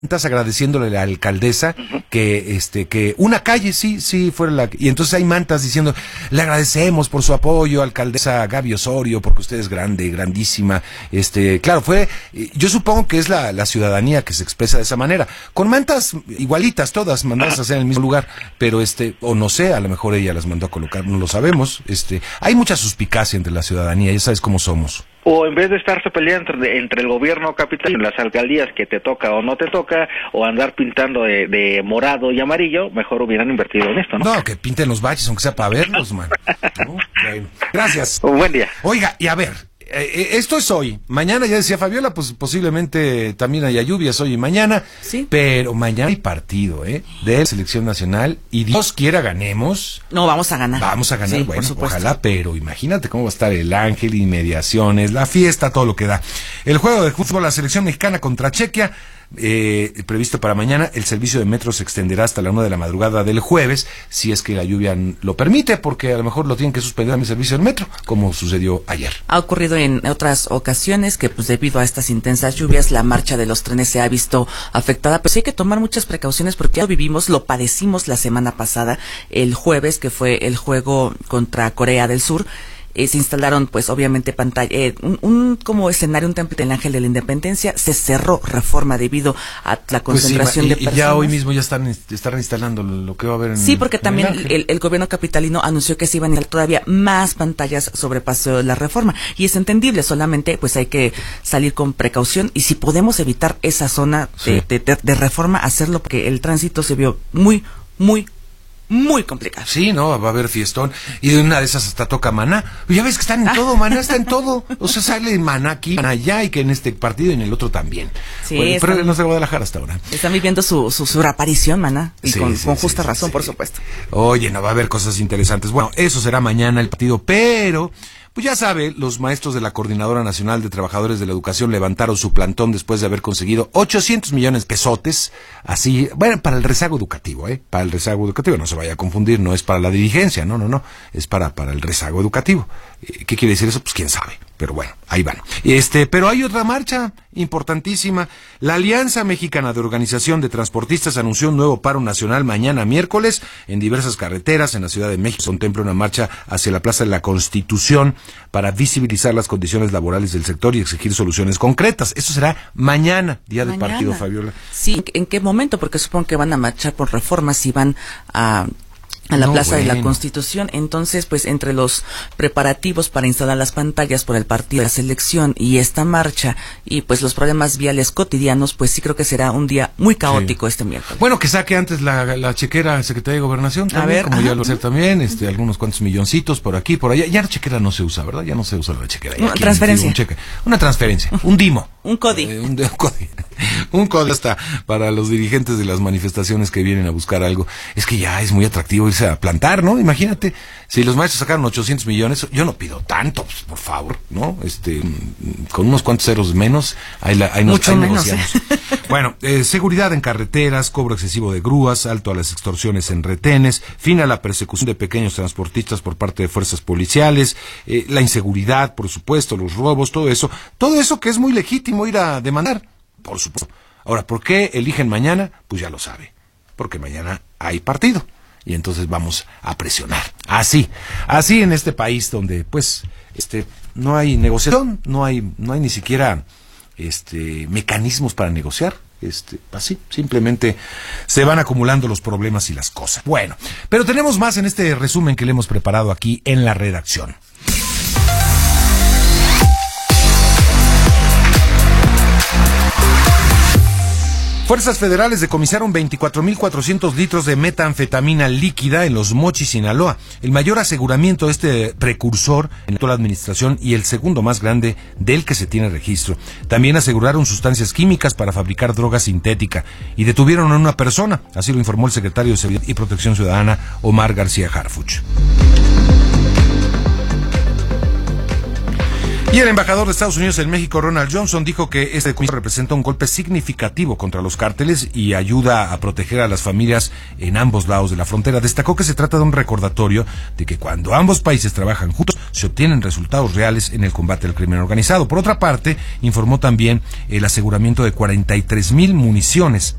Estás agradeciéndole a la alcaldesa que una calle sí fuera la, y entonces hay mantas diciendo: le agradecemos por su apoyo, alcaldesa Gaby Osorio, porque usted es grande, grandísima. Claro, yo supongo que es la ciudadanía que se expresa de esa manera, con mantas igualitas todas mandadas a hacer en el mismo lugar, pero o no sé, a lo mejor ella las mandó a colocar, no lo sabemos. Hay mucha suspicacia entre la ciudadanía, ya sabes cómo somos. O en vez de estarse peleando entre el gobierno capital y las alcaldías que te toca o no te toca, o andar pintando de morado y amarillo, mejor hubieran invertido en esto, ¿no? No, que pinten los baches, aunque sea para verlos, man. ¿No? Bueno, gracias. Un buen día. Oiga, y a ver, esto es hoy. Mañana, ya decía Fabiola, pues posiblemente también haya lluvias hoy y mañana. Sí. Pero mañana hay partido, de la selección nacional, y Dios quiera ganemos. No, vamos a ganar. Vamos a ganar, sí, bueno, ojalá, pero imagínate cómo va a estar el Ángel, inmediaciones, la fiesta, todo lo que da. El juego de fútbol, la selección mexicana contra Chequia, previsto para mañana. El servicio de metro se extenderá hasta la 1 de la madrugada del jueves, si es que la lluvia lo permite, porque a lo mejor lo tienen que suspender a mi servicio del metro, como sucedió ayer. Ha ocurrido en otras ocasiones que, pues, debido a estas intensas lluvias, la marcha de los trenes se ha visto afectada, pero sí hay que tomar muchas precauciones porque ya lo vivimos, lo padecimos la semana pasada, el jueves, que fue el juego contra Corea del Sur. Se instalaron, pues, obviamente, pantalla, como escenario, un templete del Ángel de la Independencia. Se cerró Reforma debido a la concentración de personas. Y ya hoy mismo ya están instalando lo que va a haber en sí, porque también el gobierno capitalino anunció que se iban a instalar todavía más pantallas sobre Paseo de la Reforma. Y es entendible, solamente pues hay que salir con precaución. Y si podemos evitar esa zona de Reforma, hacerlo, porque el tránsito se vio muy complicado. Sí, no, va a haber fiestón. Y de una de esas hasta toca Maná. Ya ves que están en todo, Maná está en todo. O sea, sale Maná aquí, Maná allá, y que en este partido y en el otro también. Sí, bueno, pero no es de Guadalajara hasta ahora. Están viviendo su reaparición, Maná. Y con justa razón, sí, por supuesto. Oye, no va a haber cosas interesantes. Bueno, eso será mañana el partido, pero... Pues ya sabe, los maestros de la Coordinadora Nacional de Trabajadores de la Educación levantaron su plantón después de haber conseguido 800 millones de pesotes, así, bueno, para el rezago educativo, para el rezago educativo, no se vaya a confundir, no es para la dirigencia, no, es para el rezago educativo. ¿Qué quiere decir eso? Pues quién sabe, pero bueno, ahí van. Pero hay otra marcha importantísima. La Alianza Mexicana de Organización de Transportistas anunció un nuevo paro nacional mañana miércoles en diversas carreteras en la Ciudad de México. Contempla una marcha hacia la Plaza de la Constitución para visibilizar las condiciones laborales del sector y exigir soluciones concretas. Eso será mañana, día del partido, Fabiola. Sí, ¿en qué momento? Porque supongo que van a marchar por Reformas y van a la Plaza de la Constitución. Entonces, pues, entre los preparativos para instalar las pantallas por el partido de la selección y esta marcha, y pues los problemas viales cotidianos, pues sí creo que será un día muy caótico este miércoles. Bueno, que saque antes la chequera Secretaría de Gobernación también, a ver, como ya lo sé también, algunos cuantos milloncitos por aquí, por allá. Ya la chequera no se usa, ¿verdad? Ya no se usa la chequera. Transferencia. Una transferencia, un DIMO. Un CODI. Un CODI hasta para los dirigentes de las manifestaciones que vienen a buscar algo. Es que ya es muy atractivo irse a plantar, ¿no? Imagínate, si los maestros sacaron 800 millones, yo no pido tanto, pues, por favor, ¿no? Con unos cuantos ceros menos, ahí negociamos. Bueno, seguridad en carreteras, cobro excesivo de grúas, alto a las extorsiones en retenes, fin a la persecución de pequeños transportistas por parte de fuerzas policiales, la inseguridad, por supuesto, los robos, todo eso que es muy legítimo ir a demandar, por supuesto. Ahora, ¿por qué eligen mañana? Pues ya lo sabe, porque mañana hay partido. Y entonces vamos a presionar. Así en este país donde, pues, no hay negociación, no hay ni siquiera, mecanismos para negociar. Así, simplemente se van acumulando los problemas y las cosas. Bueno, pero tenemos más en este resumen que le hemos preparado aquí en la redacción. Fuerzas federales decomisaron 24.400 litros de metanfetamina líquida en Los Mochis, Sinaloa, el mayor aseguramiento de este precursor en toda la administración y el segundo más grande del que se tiene registro. También aseguraron sustancias químicas para fabricar droga sintética y detuvieron a una persona, así lo informó el secretario de Seguridad y Protección Ciudadana, Omar García Harfuch. Y el embajador de Estados Unidos en México, Ronald Johnson, dijo que este decomiso representa un golpe significativo contra los cárteles y ayuda a proteger a las familias en ambos lados de la frontera. Destacó que se trata de un recordatorio de que cuando ambos países trabajan juntos, se obtienen resultados reales en el combate al crimen organizado. Por otra parte, informó también el aseguramiento de 43,000 municiones